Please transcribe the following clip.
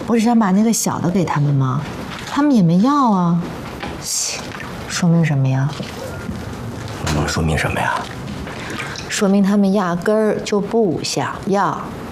我只想把那个小的给他们吗？他们也没要啊，说明什么呀？ 能说明什么呀？ 说明他们压根儿就不想要。